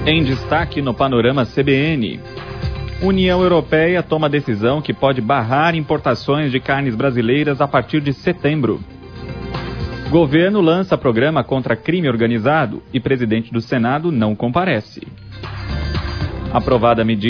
Em destaque no Panorama CBN, União Europeia toma decisão que pode barrar importações de carnes brasileiras a partir de setembro. Governo lança programa contra crime organizado e presidente do Senado não comparece. Aprovada medida